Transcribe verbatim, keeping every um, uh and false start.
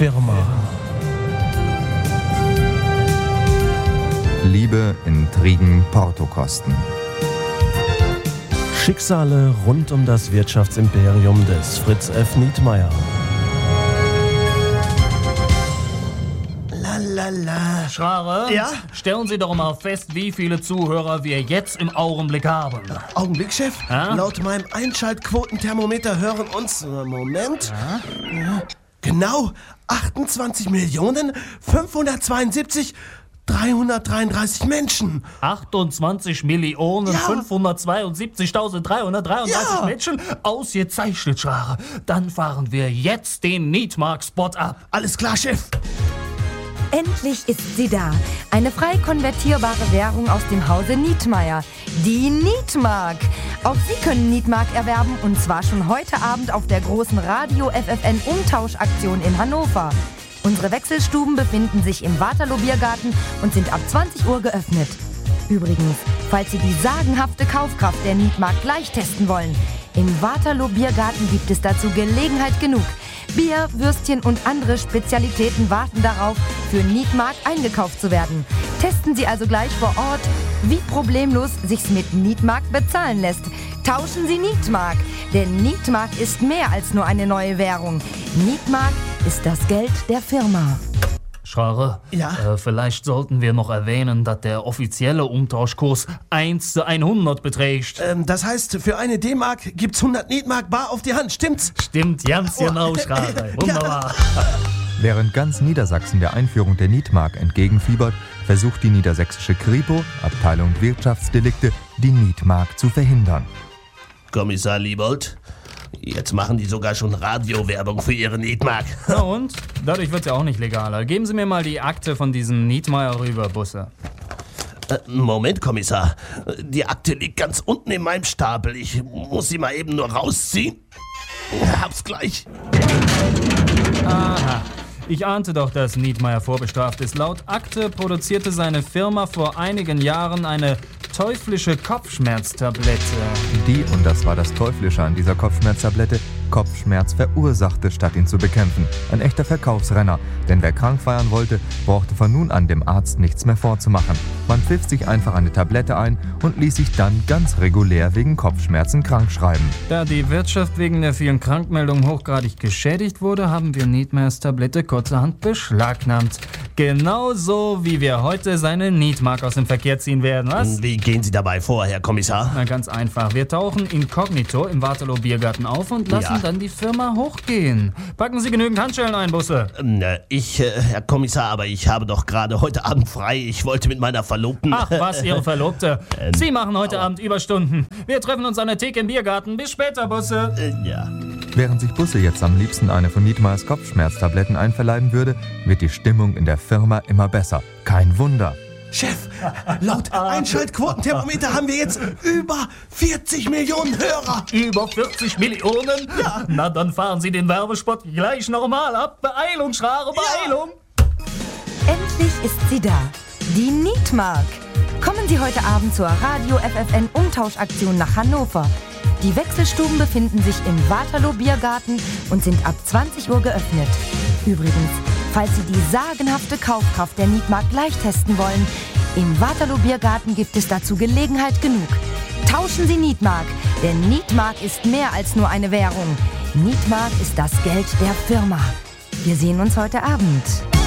Firma. Liebe, Intrigen, Portokosten. Schicksale rund um das Wirtschaftsimperium des Fritz F. Nietmeyer. Lalala. Schrarer, Ja? stellen Sie doch mal fest, wie viele Zuhörer wir jetzt im Augenblick haben. Augenblick, Chef. Ja? Laut meinem Einschaltquotenthermometer hören uns... äh, Moment. Ja. Genau achtundzwanzig Millionen fünfhundertzweiundsiebzig dreihundertdreiunddreißig Menschen. achtundzwanzig Millionen Ja. fünfhundertzweiundsiebzigtausenddreihundertdreiunddreißig Ja. Menschen? Ausgezeichnet, Schrarer. Dann fahren wir jetzt den Nietmark-Spot ab. Alles klar, Chef. Endlich ist sie da. Eine frei konvertierbare Währung aus dem Hause Nietmeyer. Die Nietmark. Auch Sie können Nietmark erwerben und zwar schon heute Abend auf der großen Radio-F F N-Umtauschaktion in Hannover. Unsere Wechselstuben befinden sich im Waterloo Biergarten und sind ab zwanzig Uhr geöffnet. Übrigens, falls Sie die sagenhafte Kaufkraft der Nietmark gleich testen wollen, im Waterloo Biergarten gibt es dazu Gelegenheit genug. Bier, Würstchen und andere Spezialitäten warten darauf, für Nietmark eingekauft zu werden. Testen Sie also gleich vor Ort, wie problemlos sich's mit Nietmark bezahlen lässt. Tauschen Sie Nietmark, denn Nietmark ist mehr als nur eine neue Währung. Nietmark ist das Geld der Firma. Schrarer, Ja? äh, vielleicht sollten wir noch erwähnen, dass der offizielle Umtauschkurs eins zu hundert beträgt. Ähm, das heißt, für eine D-Mark gibt's hundert Nietmark bar auf die Hand, stimmt's? Stimmt, ganz Oh. genau, Schrarer. Wunderbar. Während ganz Niedersachsen der Einführung der Nietmark entgegenfiebert, versucht die niedersächsische Kripo, Abteilung Wirtschaftsdelikte, die Nietmark zu verhindern. Kommissar Liebold, jetzt machen die sogar schon Radiowerbung für ihre Nietmark. Na und? Dadurch wird's ja auch nicht legaler. Geben Sie mir mal die Akte von diesem Nietmeyer rüber, Busse. Äh, Moment, Kommissar. Die Akte liegt ganz unten in meinem Stapel. Ich muss sie mal eben nur rausziehen. Hab's gleich. Aha. Ich ahnte doch, dass Nietmeyer vorbestraft ist. Laut Akte produzierte seine Firma vor einigen Jahren eine teuflische Kopfschmerztablette. Die, und das war das Teuflische an dieser Kopfschmerztablette, Kopfschmerz verursachte, statt ihn zu bekämpfen. Ein echter Verkaufsrenner, denn wer krank feiern wollte, brauchte von nun an dem Arzt nichts mehr vorzumachen. Man pfiff sich einfach eine Tablette ein und ließ sich dann ganz regulär wegen Kopfschmerzen krankschreiben. Da die Wirtschaft wegen der vielen Krankmeldungen hochgradig geschädigt wurde, haben wir Nietmeyers Tablette kurzerhand beschlagnahmt. Genauso wie wir heute seine Nietmark aus dem Verkehr ziehen werden, was? Wie gehen Sie dabei vor, Herr Kommissar? Na, ganz einfach. Wir tauchen inkognito im Waterloo Biergarten auf und lassen Ja. dann die Firma hochgehen. Packen Sie genügend Handschellen ein, Busse. Ähm, äh, Ich, äh, Herr Kommissar, aber ich habe doch gerade heute Abend frei. Ich wollte mit meiner Verlobten... Ach was, Ihre Verlobte. Ähm, Sie machen heute Abend Überstunden. Wir treffen uns an der Theke im Biergarten. Bis später, Busse. Äh, ja. Während sich Busse jetzt am liebsten eine von Nietmeyers Kopfschmerztabletten einverleiben würde, wird die Stimmung in der Firma immer besser. Kein Wunder. Chef, laut Einschaltquotenthermometer haben wir jetzt über vierzig Millionen Hörer. Über vierzig Millionen? Ja. Na, dann fahren Sie den Werbespot gleich nochmal ab. Beeilung, Schrare, Beeilung. Endlich ist sie da. Die Nietmark. Kommen Sie heute Abend zur Radio-F F N-Umtauschaktion nach Hannover. Die Wechselstuben befinden sich im Waterloo Biergarten und sind ab zwanzig Uhr geöffnet. Übrigens, falls Sie die sagenhafte Kaufkraft der Nietmark gleich testen wollen, im Waterloo Biergarten gibt es dazu Gelegenheit genug. Tauschen Sie Nietmark, denn Nietmark ist mehr als nur eine Währung. Nietmark ist das Geld der Firma. Wir sehen uns heute Abend.